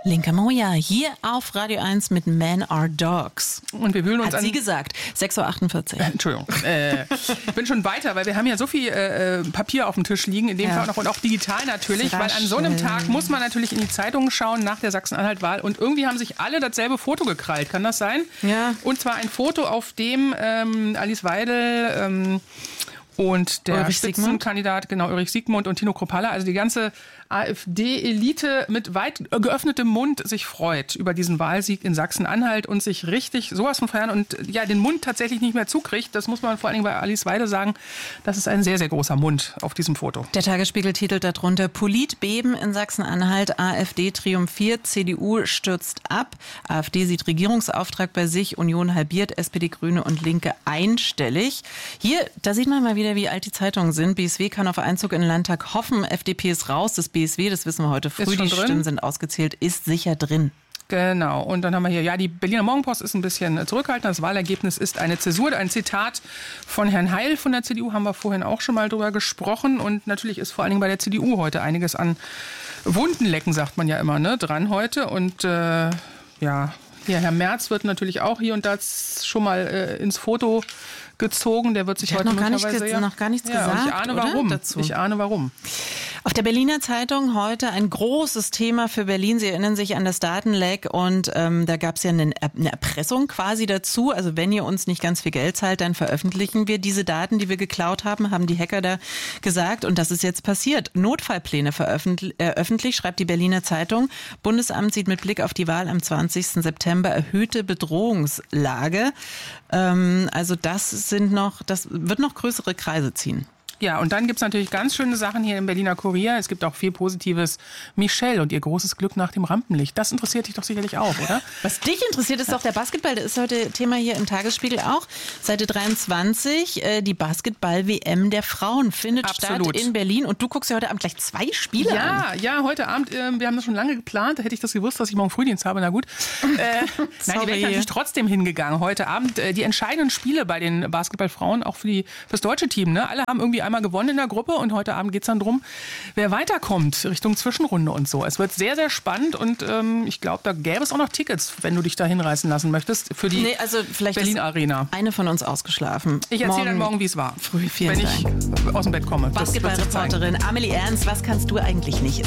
Linka Moja hier auf Radio 1 mit Men Are Dogs. Und wir wühlen uns Hat sie gesagt. 6.48 Uhr. Entschuldigung. Ich bin schon weiter, weil wir haben ja so viel Papier auf dem Tisch liegen, in dem Fall noch und auch digital natürlich, weil an so einem Tag muss man natürlich in die Zeitungen schauen nach der Sachsen-Anhalt-Wahl und irgendwie haben sich alle dasselbe Foto gekrallt. Kann das sein? Ja. Und zwar ein Foto, auf dem Alice Weidel und der Spitzenkandidat, genau, Ulrich Siegmund und Tino Kruppalla, also die ganze AfD-Elite mit weit geöffnetem Mund sich freut über diesen Wahlsieg in Sachsen-Anhalt und sich richtig sowas von feiern und ja, den Mund tatsächlich nicht mehr zukriegt. Das muss man vor allen Dingen bei Alice Weidel sagen. Das ist ein sehr, sehr großer Mund auf diesem Foto. Der Tagesspiegel titelt darunter: Politbeben in Sachsen-Anhalt, AfD triumphiert, CDU stürzt ab, AfD sieht Regierungsauftrag bei sich, Union halbiert, SPD, Grüne und Linke einstellig. Hier, da sieht man mal wieder, wie alt die Zeitungen sind. BSW kann auf Einzug in den Landtag hoffen, FDP ist raus, das BSW, das wissen wir heute früh, die Stimmen sind ausgezählt, ist sicher drin. Genau, und dann haben wir hier, ja, die Berliner Morgenpost ist ein bisschen zurückhaltend. Das Wahlergebnis ist eine Zäsur, ein Zitat von Herrn Heil von der CDU, haben wir vorhin auch schon mal drüber gesprochen. Und natürlich ist vor allen Dingen bei der CDU heute einiges an Wundenlecken, sagt man ja immer, ne, dran heute. Und ja, hier Herr Merz wird natürlich auch hier und da schon mal ins Foto gezogen. Der wird sich heute noch gar nichts gesagt. Ich ahne warum. Dazu. Ich ahne warum. Auf der Berliner Zeitung heute ein großes Thema für Berlin. Sie erinnern sich an das Datenleck und da gab es ja eine Erpressung quasi dazu. Also wenn ihr uns nicht ganz viel Geld zahlt, dann veröffentlichen wir diese Daten, die wir geklaut haben die Hacker da gesagt. Und das ist jetzt passiert. Notfallpläne öffentlich, schreibt die Berliner Zeitung. Bundesamt sieht mit Blick auf die Wahl am 20. September erhöhte Bedrohungslage. Also das wird noch größere Kreise ziehen. Ja, und dann gibt's natürlich ganz schöne Sachen hier im Berliner Kurier. Es gibt auch viel Positives. Michelle und ihr großes Glück nach dem Rampenlicht. Das interessiert dich doch sicherlich auch, oder? Was dich interessiert, ist doch der Basketball. Das ist heute Thema hier im Tagesspiegel auch. Seite 23, die Basketball-WM der Frauen findet statt in Berlin. Und du guckst ja heute Abend gleich 2 Spiele an. Ja, heute Abend. Wir haben das schon lange geplant. Hätte ich das gewusst, dass ich morgen Frühdienst habe, na gut. Nein, die wäre ich natürlich trotzdem hingegangen. Heute Abend die entscheidenden Spiele bei den Basketballfrauen, auch fürs deutsche Team. Ne? Alle haben irgendwie einmal gewonnen in der Gruppe und heute Abend geht es dann drum, wer weiterkommt Richtung Zwischenrunde und so. Es wird sehr, sehr spannend und ich glaube, da gäbe es auch noch Tickets, wenn du dich da hinreißen lassen möchtest für die Berlin Arena. Eine von uns ausgeschlafen. Ich erzähle dann morgen, wie es war, früh, wenn ich aus dem Bett komme. Basketballreporterin Amelie Ernst, was kannst du eigentlich nicht?